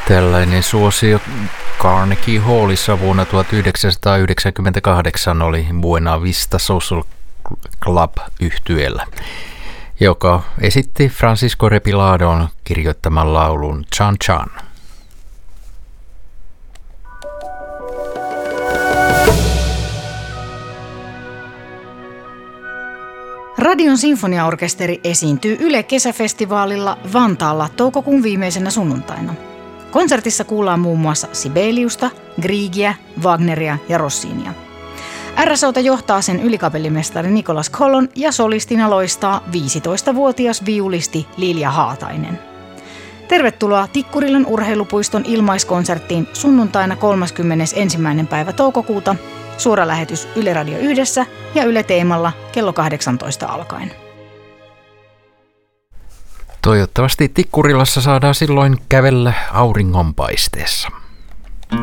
Tällainen suosio Carnegie Hallissa vuonna 1998 oli Buena Vista Social Club-yhtyeellä, joka esitti Francisco Repiladon kirjoittaman laulun Chan Chan. Radion sinfoniaorkesteri esiintyy Yle Kesäfestivaalilla Vantaalla toukokuun viimeisenä sunnuntaina. Konsertissa kuullaan muun muassa Sibeliusta, Griegiä, Wagneria ja Rossinia. RSO:ta johtaa sen ylikapellimestari Nicolas Collon ja solistina loistaa 15-vuotias viulisti Lilja Haatainen. Tervetuloa Tikkurilän urheilupuiston ilmaiskonserttiin sunnuntaina 31. päivä toukokuuta. Suora lähetys Yle Radio 1 ja Yle Teemalla kello 18 alkaen. Toivottavasti Tikkurilassa saadaan silloin kävellä auringonpaisteessa.